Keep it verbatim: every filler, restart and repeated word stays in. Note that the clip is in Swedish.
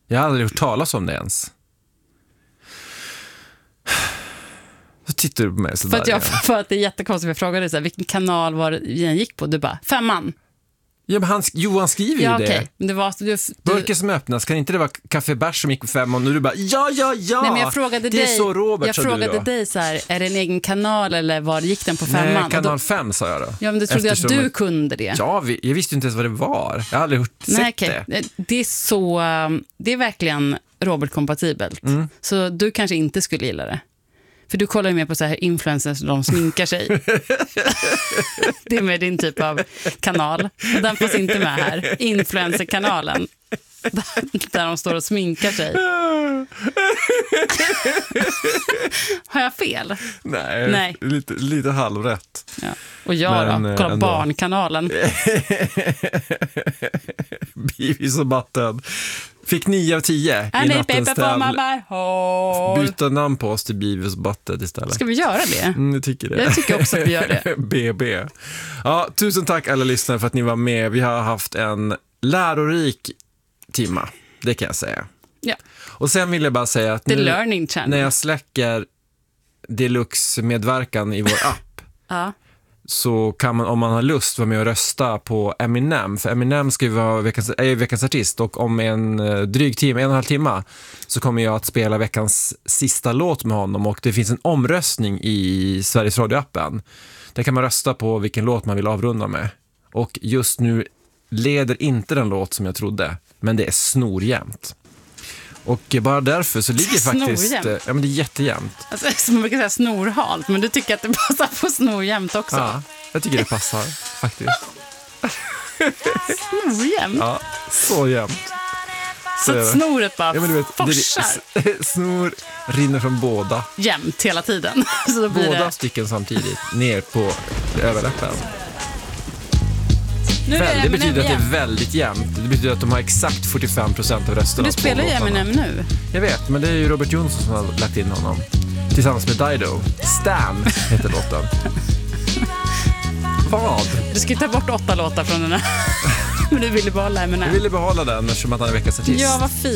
Jag har aldrig hört talas om det ens. Så tittar du på mig så för, där att jag, för att det är jättekonstigt. Jag frågade dig så här, vilken kanal var det jag gick på? Du bara, femman. Ja, men han, Johan skriver Ja, ju okej. det. Men det var, du, du... Burken som öppnas, kan inte det vara kaffebärs som gick på fem och nu du bara, ja, ja, ja. Nej, men jag frågade det dig, är så Robert, jag sa frågade du då. dig så här, är det en egen kanal eller var gick den på femman? Nej, kanal då, fem sa jag då. ja, men du trodde Eftersom att du jag, kunde det. Ja, vi, jag visste ju inte ens vad det var. Jag har aldrig hört, Nej, sett okej. det. Det är så, det är verkligen Robert-kompatibelt. Mm. Så du kanske inte skulle gilla det. För du kollar ju mer på så här influencers och de sminkar sig. Det är med din typ av kanal. Och den finns inte med här. Influencer-kanalen. Där de står och sminkar sig. Har jag fel? Nej, Nej. Lite, lite halvrätt. Ja. Och jag Men, då? Kolla ändå. Barnkanalen. Beavis och Butthead. Fick nio av tio i And nattens paper for my tävling. hole. Byta namn på oss till Beavis och Butthead istället. Ska vi göra det? Mm, jag tycker det. Jag tycker också att vi gör det. B B. Ja, tusen tack alla lyssnare för att ni var med. Vi har haft en lärorik timma, det kan jag säga. Ja. Och sen vill jag bara säga att The nu, Learning Channel. när jag släcker Deluxe-medverkan i vår app Ja. så kan man, om man har lust, vara med och rösta på Eminem. För Eminem ska ju vara veckans, är ju veckans artist och om en eh, dryg timme, en och en halv timme så kommer jag att spela veckans sista låt med honom och det finns en omröstning i Sveriges Radio-appen. Där kan man rösta på vilken låt man vill avrunda med. Och just nu leder inte den låt som jag trodde, men det är snorjämnt. Och bara därför så ligger faktiskt... Snorjämnt? Ja, men det är jättejämnt. Alltså, som man brukar säga snorhalt, men du tycker att det passar på snorjämt också. Ja, jag tycker det passar faktiskt. Snorjämt? Ja, så jämnt. Så är att det. snoret bara Ja, men du vet, forsar det, snor rinner från båda. jämt hela tiden. Så då blir Båda det... stycken samtidigt ner på överläppen. Nu är Väl, det betyder att det igen. är väldigt jämnt. Det betyder att de har exakt fyrtiofem procent av rösterna. Du spelar ju Eminem nu. Jag vet, men det är ju Robert Johnson som har lagt in honom. Tillsammans med Dido. Stan heter låten. Vad? Du ska ju ta bort åtta låtar från den här. Men du ville behålla Eminem. Jag ville behålla den eftersom att han är veckans artist. Ja, vad fint.